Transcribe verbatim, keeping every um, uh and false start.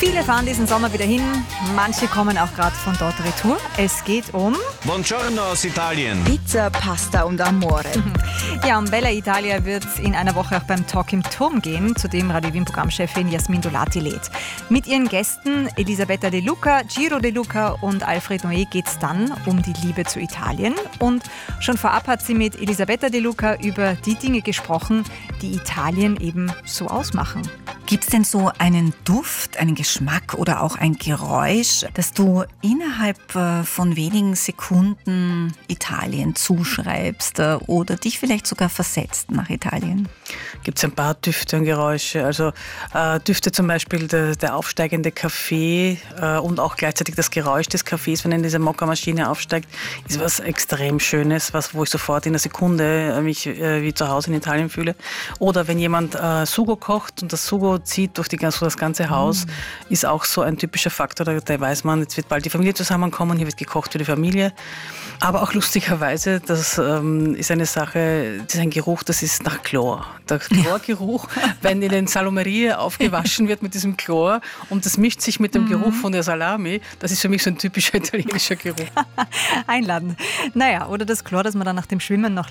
Viele fahren diesen Sommer wieder hin, manche kommen auch gerade von dort retour. Es geht um... Buongiorno aus Italien. Pizza, Pasta und Amore. Ja, um Bella Italia wird es in einer Woche auch beim Talk im Turm gehen, zu dem Radio Wien Programmchefin Jasmin Dolati lädt. Mit ihren Gästen Elisabetta De Luca, Giro De Luca und Alfred Noé geht es dann um die Liebe zu Italien. Und schon vorab hat sie mit Elisabetta De Luca über die Dinge gesprochen, die Italien eben so ausmachen. Gibt es denn so einen Duft, einen Geschmack oder auch ein Geräusch, das du innerhalb von wenigen Sekunden Italien zuschreibst oder dich vielleicht sogar versetzt nach Italien? Gibt es ein paar Düfte und Geräusche. Also äh, Düfte zum Beispiel der, der aufsteigende Kaffee äh, und auch gleichzeitig das Geräusch des Kaffees, wenn er in diese Mokka-Maschine aufsteigt, ist was extrem Schönes, was, wo ich sofort in einer Sekunde mich äh, wie zu Hause in Italien fühle. Oder wenn jemand äh, Sugo kocht und das Sugo zieht durch die, so das ganze Haus, mm. ist auch so ein typischer Faktor, da, da weiß man, jetzt wird bald die Familie zusammenkommen, hier wird gekocht für die Familie. Aber auch lustigerweise, das ähm, ist eine Sache, das ist ein Geruch, das ist nach Chlor. Der Chlorgeruch, wenn in den Salomerie aufgewaschen wird mit diesem Chlor und das mischt sich mit dem Geruch von der Salami, das ist für mich so ein typischer italienischer Geruch. Einladen. Naja, oder das Chlor, das man dann nach dem Schwimmen noch